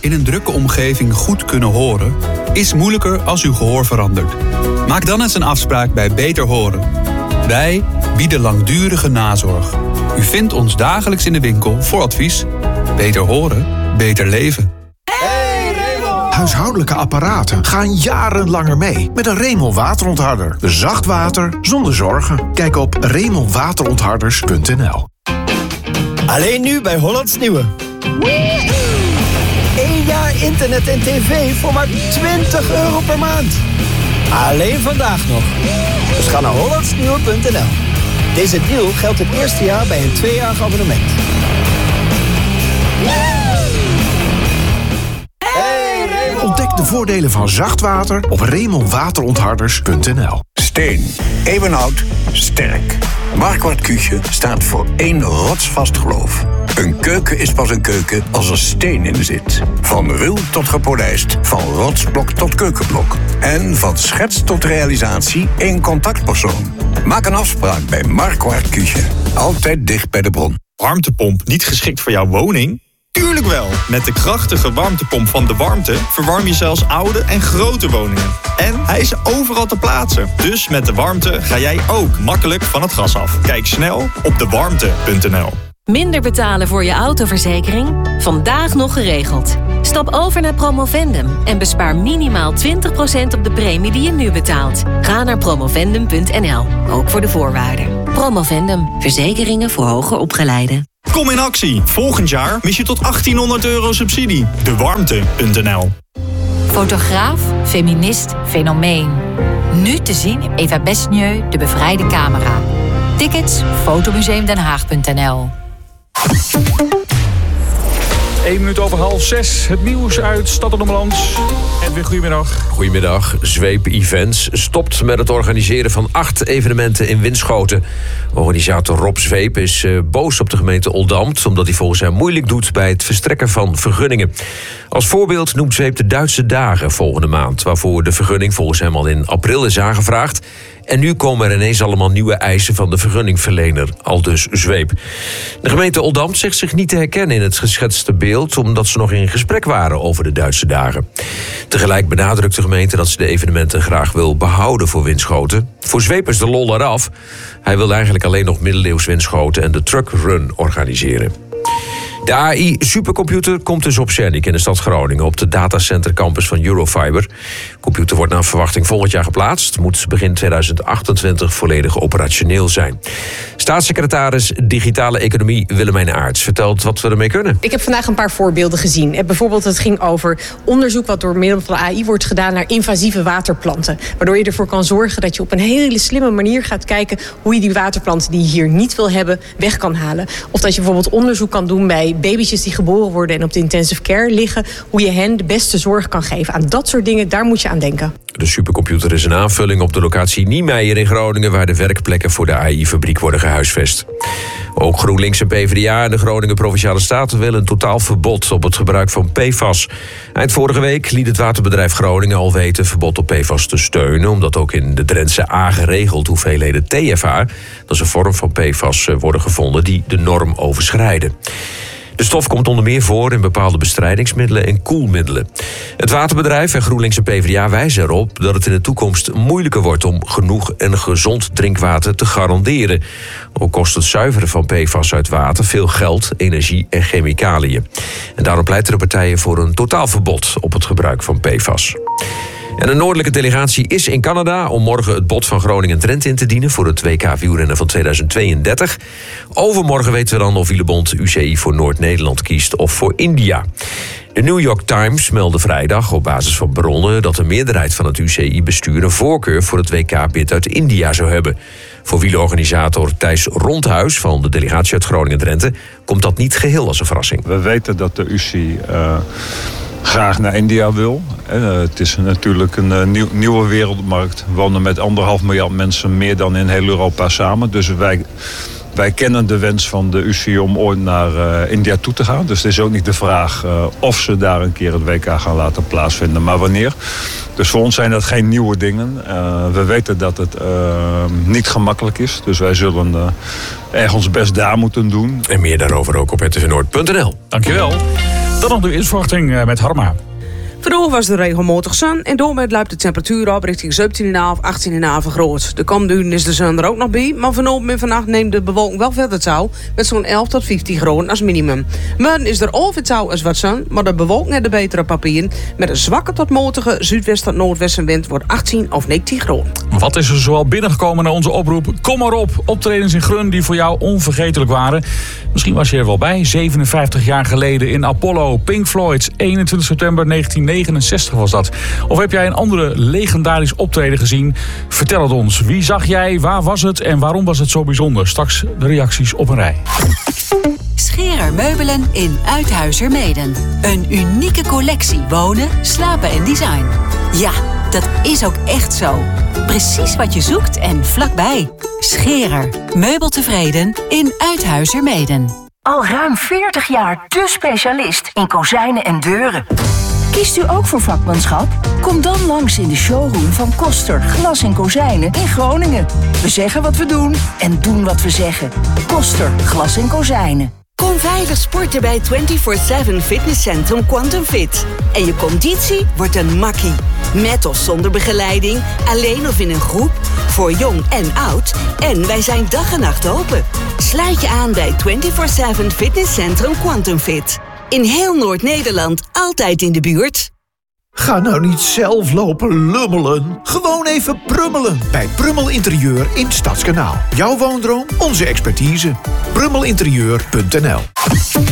in een drukke omgeving goed kunnen horen is moeilijker als uw gehoor verandert. Maak dan eens een afspraak bij Beter Horen. Wij bieden langdurige nazorg. U vindt ons dagelijks in de winkel voor advies. Beter horen, beter leven. Huishoudelijke apparaten gaan jarenlanger mee met een Remel waterontharder. Zacht water zonder zorgen. Kijk op remelwaterontharders.nl. Alleen nu bij Hollands Nieuwe. 1 jaar internet en tv voor maar €20 per maand. Alleen vandaag nog. Dus ga naar hollandsnieuwe.nl. Deze deal geldt het eerste jaar bij een 2-jarig abonnement. Ontdek de voordelen van zacht water op remelwaterontharders.nl. Steen, eeuwenoud, sterk. Marquardt Küche staat voor 1 rotsvast geloof. Een keuken is pas een keuken als er steen in zit. Van ruw tot gepolijst, van rotsblok tot keukenblok. En van schets tot realisatie 1 contactpersoon. Maak een afspraak bij Marquardt Küche. Altijd dicht bij de bron. Warmtepomp niet geschikt voor jouw woning? Tuurlijk wel! Met de krachtige warmtepomp van De Warmte verwarm je zelfs oude en grote woningen. En hij is overal te plaatsen. Dus met De Warmte ga jij ook makkelijk van het gas af. Kijk snel op dewarmte.nl. Minder betalen voor je autoverzekering? Vandaag nog geregeld. Stap over naar Promovendum en bespaar minimaal 20% op de premie die je nu betaalt. Ga naar promovendum.nl, ook voor de voorwaarden. Promovendum, verzekeringen voor hoger opgeleiden. Kom in actie. Volgend jaar mis je tot €1800 subsidie. Dewarmte.nl. Fotograaf, feminist, fenomeen. Nu te zien in Eva Besnieu, De Bevrijde Camera. Tickets, fotomuseumdenhaag.nl. 1 minuut over 5:30. Het nieuws uit Stad en Ommeland. Edwin, goedemiddag. Goedemiddag. Zweep Events stopt met het organiseren van 8 evenementen in Winschoten. Organisator Rob Zweep is boos op de gemeente Oldambt, omdat hij volgens hem moeilijk doet bij het verstrekken van vergunningen. Als voorbeeld noemt Zweep de Duitse Dagen volgende maand, waarvoor de vergunning volgens hem al in april is aangevraagd. En nu komen er ineens allemaal nieuwe eisen van de vergunningverlener, aldus Zweep. De gemeente Oldambt zegt zich niet te herkennen in het geschetste beeld, omdat ze nog in gesprek waren over de Duitse Dagen. Tegelijk benadrukt de gemeente dat ze de evenementen graag wil behouden voor Winschoten. Voor Zweep is de lol eraf. Hij wil eigenlijk alleen nog middeleeuws Winschoten en de truckrun organiseren. De AI-supercomputer komt dus op Schennik in de stad Groningen op de datacentercampus van Eurofiber. De computer wordt naar verwachting volgend jaar geplaatst. Moet begin 2028 volledig operationeel zijn. Staatssecretaris Digitale Economie Willemijn Aarts vertelt wat we ermee kunnen. Ik heb vandaag een paar voorbeelden gezien. Bijvoorbeeld het ging over onderzoek wat door middel van de AI wordt gedaan naar invasieve waterplanten. Waardoor je ervoor kan zorgen dat je op een hele slimme manier gaat kijken hoe je die waterplanten die je hier niet wil hebben weg kan halen. Of dat je bijvoorbeeld onderzoek kan doen bij babytjes die geboren worden en op de intensive care liggen, hoe je hen de beste zorg kan geven. Aan dat soort dingen, daar moet je aan denken. De supercomputer is een aanvulling op de locatie Niemeyer in Groningen, waar de werkplekken voor de AI-fabriek worden gehuisvest. Ook GroenLinks en PvdA en de Groningen Provinciale Staten willen een totaal verbod op het gebruik van PFAS. Eind vorige week liet het waterbedrijf Groningen al weten verbod op PFAS te steunen, omdat ook in de Drentse A geregeld hoeveelheden TFA, dat is een vorm van PFAS, worden gevonden die de norm overschrijden. De stof komt onder meer voor in bepaalde bestrijdingsmiddelen en koelmiddelen. Het waterbedrijf en GroenLinks en PvdA wijzen erop dat het in de toekomst moeilijker wordt om genoeg en gezond drinkwater te garanderen. Ook kost het zuiveren van PFAS uit water veel geld, energie en chemicaliën. En daarom pleiten de partijen voor een totaalverbod op het gebruik van PFAS. En een noordelijke delegatie is in Canada om morgen het bod van Groningen-Drenthe in te dienen voor het WK wielrennen van 2032. Overmorgen weten we dan of wielerbond UCI voor Noord-Nederland kiest of voor India. De New York Times meldde vrijdag op basis van bronnen dat de meerderheid van het UCI-bestuur een voorkeur voor het WK-bid uit India zou hebben. Voor wielerorganisator Thijs Rondhuis van de delegatie uit Groningen-Drenthe komt dat niet geheel als een verrassing. We weten dat de UCI graag naar India wil. Het is natuurlijk een nieuwe wereldmarkt. We wonen met 1,5 miljard mensen meer dan in heel Europa samen. Dus wij kennen de wens van de UCI om ooit naar India toe te gaan. Dus het is ook niet de vraag of ze daar een keer het WK gaan laten plaatsvinden, maar wanneer. Dus voor ons zijn dat geen nieuwe dingen. We weten dat het niet gemakkelijk is. Dus wij zullen erg ons best daar moeten doen. En meer daarover ook op rtvnoord.nl. Dankjewel. Dan nog de weersverwachting met Harma. Vandaag was de regelmatig zon en daarmee loopt de temperatuur op richting 17,5, 18,5 graden. De komende uren is de zon er ook nog bij, maar vanavond en vannacht neemt de bewolking wel verder touw met zo'n 11 tot 15 graden als minimum. Morgen is er over touw als wat zon, maar de bewolking heeft de betere papieren. Met een zwakke tot matige zuidwest tot noordwestenwind wordt 18 of 19 graden. Wat is er zoal binnengekomen naar onze oproep? Kom maar op, optredens in Grun die voor jou onvergetelijk waren. Misschien was je er wel bij, 57 jaar geleden in Apollo, Pink Floyd, 21 september 1969 was dat. Of heb jij een andere legendarisch optreden gezien? Vertel het ons. Wie zag jij, waar was het en waarom was het zo bijzonder? Straks de reacties op een rij. Scherer Meubelen in Uithuizermeeden. Een unieke collectie wonen, slapen en design. Ja, dat is ook echt zo. Precies wat je zoekt en vlakbij. Scherer. Meubeltevreden in Uithuizermeeden. Al ruim 40 jaar de specialist in kozijnen en deuren. Kiest u ook voor vakmanschap? Kom dan langs in de showroom van Koster Glas en Kozijnen in Groningen. We zeggen wat we doen en doen wat we zeggen. Koster Glas en Kozijnen. Kom veilig sporten bij 24/7 Fitnesscentrum Quantum Fit. En je conditie wordt een makkie. Met of zonder begeleiding, alleen of in een groep, voor jong en oud. En wij zijn dag en nacht open. Sluit je aan bij 24/7 Fitnesscentrum Quantum Fit. In heel Noord-Nederland, altijd in de buurt. Ga nou niet zelf lopen lummelen. Gewoon even prummelen bij Prummel Interieur in Stadskanaal. Jouw woondroom, onze expertise. prummelinterieur.nl